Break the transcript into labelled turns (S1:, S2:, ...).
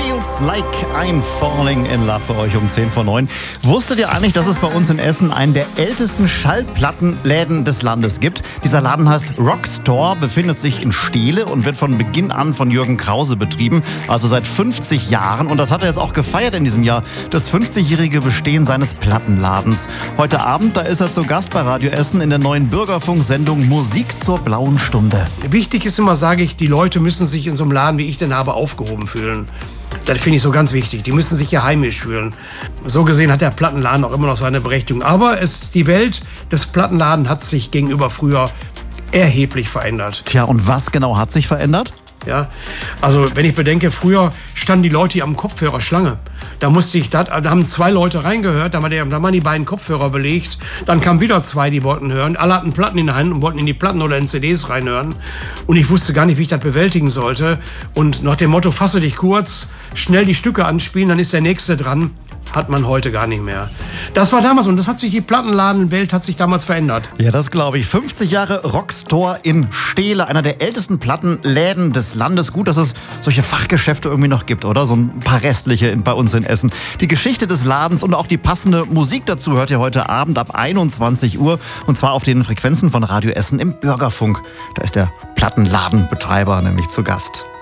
S1: Feels Like I'm Falling in Love für euch um 10 vor 9. Wusstet ihr eigentlich, dass es bei uns in Essen einen der ältesten Schallplattenläden des Landes gibt? Dieser Laden heißt Rockstore, befindet sich in Steele und wird von Beginn an von Jürgen Krause betrieben, also seit 50 Jahren. Und das hat er jetzt auch gefeiert in diesem Jahr, das 50-jährige Bestehen seines Plattenladens. Heute Abend, da ist er zu Gast bei Radio Essen in der neuen Bürgerfunksendung Musik zur blauen Stunde.
S2: Wichtig ist immer, sage ich, die Leute müssen sich in so einem Laden, wie ich den habe, aufgehoben fühlen. Das finde ich so ganz wichtig. Die müssen sich hier heimisch fühlen. So gesehen hat der Plattenladen auch immer noch seine Berechtigung. Aber die Welt des Plattenladens hat sich gegenüber früher erheblich verändert.
S1: Tja, und was genau hat sich verändert?
S2: Ja, also wenn ich bedenke, früher standen die Leute hier am Kopfhörer Schlange. Da haben 2 Leute reingehört, da waren die beiden Kopfhörer belegt. Dann kamen wieder 2, die wollten hören. Alle hatten Platten in der Hand und wollten in die Platten oder in CDs reinhören. Und ich wusste gar nicht, wie ich das bewältigen sollte. Und nach dem Motto, fasse dich kurz, schnell die Stücke anspielen, dann ist der Nächste dran. Hat man heute gar nicht mehr. Das war damals und die Plattenladenwelt hat sich damals verändert.
S1: Ja, das glaube ich. 50 Jahre Rockstore in Steele, einer der ältesten Plattenläden des Landes. Gut, dass es solche Fachgeschäfte irgendwie noch gibt, oder? So ein paar restliche bei uns in Essen. Die Geschichte des Ladens und auch die passende Musik dazu hört ihr heute Abend ab 21 Uhr. Und zwar auf den Frequenzen von Radio Essen im Bürgerfunk. Da ist der Plattenladenbetreiber nämlich zu Gast.